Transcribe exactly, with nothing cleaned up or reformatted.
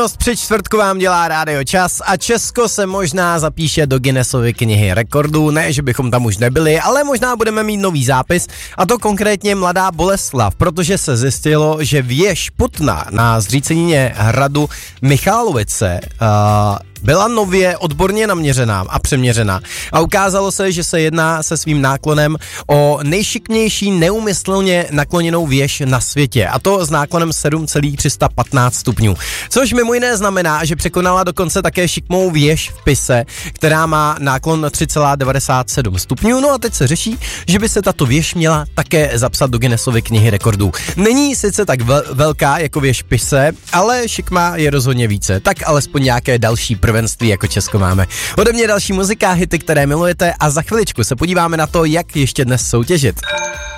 Při čtvrtku vám dělá Rádio Čas a Česko se možná zapíše do Guinnessovy knihy rekordů, ne, že bychom tam už nebyli, ale možná budeme mít nový zápis, a to konkrétně Mladá Boleslav, protože se zjistilo, že věž Putna na zřícenině hradu Michalovice uh, byla nově odborně naměřená a přeměřená a ukázalo se, že se jedná se svým náklonem o nejšikmější neumyslně nakloněnou věž na světě, a to s náklonem sedm celá tři sta patnáct stupňů, což mimo jiné znamená, že překonala dokonce také šikmou věž v Pise, která má náklon tři celá devadesát sedm stupňů. No a teď se řeší, že by se tato věž měla také zapsat do Guinnessovy knihy rekordů. Není sice tak vel- velká jako věž v Pise, ale šikma je rozhodně více, tak alespoň nějaké další prvenství jako Česko máme. Ode mě další muzika, hity, které milujete, a za chviličku se podíváme na to, jak ještě dnes soutěžit.